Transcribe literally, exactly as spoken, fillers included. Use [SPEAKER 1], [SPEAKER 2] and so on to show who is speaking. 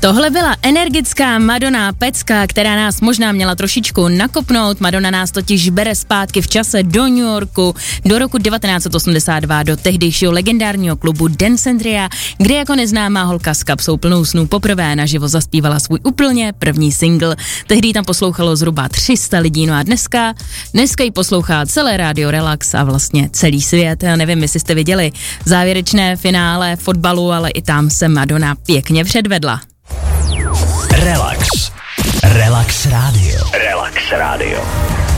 [SPEAKER 1] Tohle byla energická Madonna pecka, která nás možná měla trošičku nakopnout. Madonna nás totiž bere zpátky v čase do New Yorku, do roku devatenáct set osmdesát dva, do tehdejšího legendárního klubu Dancendria, kde jako neznámá holka s kapsou plnou snů poprvé naživo zaspívala svůj úplně první single. Tehdy tam poslouchalo zhruba tři sta lidí, no a dneska, dneska ji poslouchá celé rádio Relax a vlastně celý svět. Já nevím, jestli jste viděli závěrečné finále fotbalu, ale i tam se Madonna pěkně předvedla.
[SPEAKER 2] Relax. Relax Radio. Relax Radio.